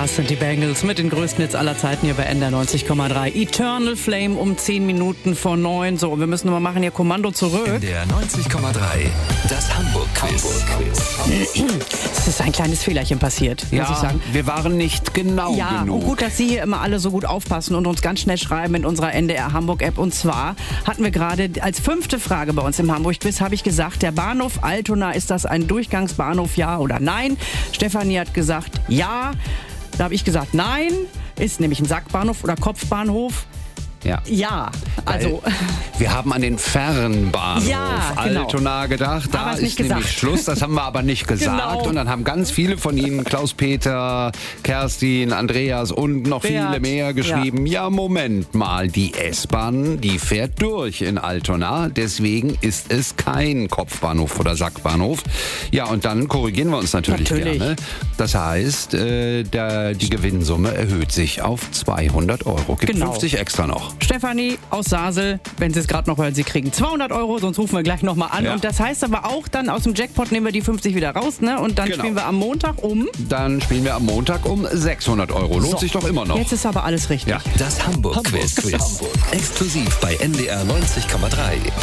Das sind die Bangles mit den größten Hits aller Zeiten hier bei NDR 90,3. Eternal Flame um 10 Minuten vor 9. So, wir müssen nochmal machen hier Kommando zurück. NDR 90,3, das Hamburg-Quiz. Es ist ein kleines Fehlerchen passiert, muss ich sagen. Wir waren nicht genau genug. Und gut, dass Sie hier immer alle so gut aufpassen und uns ganz schnell schreiben in unserer NDR Hamburg-App. Und zwar hatten wir gerade als 5. Frage bei uns im Hamburg-Quiz, habe ich gesagt, der Bahnhof Altona, ist das ein Durchgangsbahnhof, ja oder nein? Stefanie hat gesagt, ja. Da habe ich gesagt, nein. Ist nämlich ein Sackbahnhof oder Kopfbahnhof. Ja, also... Wir haben an den Fernbahnhof genau. Altona gedacht. Da Aber ist nämlich Schluss, das haben wir aber nicht gesagt. Genau. Und dann haben ganz viele von Ihnen, Klaus-Peter, Kerstin, Andreas und noch viele mehr geschrieben, ja Moment mal, die S-Bahn, die fährt durch in Altona. Deswegen ist es kein Kopfbahnhof oder Sackbahnhof. Ja, und dann korrigieren wir uns natürlich. Gerne. Das heißt, die Gewinnsumme erhöht sich auf 200 Euro. Gibt 50 extra noch. Stefanie aus Sasel, wenn Sie es gerade noch hören, Sie kriegen 200 Euro, sonst rufen wir gleich nochmal an. Ja. Und das heißt aber auch, dann aus dem Jackpot nehmen wir die 50 wieder raus, ne? Und dann spielen wir am Montag um... Dann spielen wir am Montag um 600 Euro. Lohnt sich doch immer noch. Jetzt ist aber alles richtig. Ja. Das Hamburg-Quiz. Exklusiv bei NDR 90,3.